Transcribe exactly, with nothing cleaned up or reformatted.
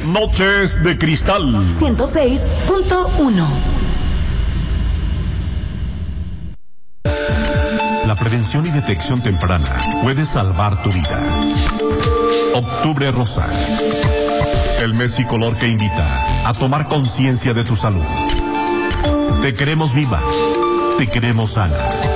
Noches de Cristal ciento seis punto uno. La prevención y detección temprana puede salvar tu vida. Octubre Rosa. El mes y color que invita a tomar conciencia de tu salud. Te queremos viva. Te queremos sana.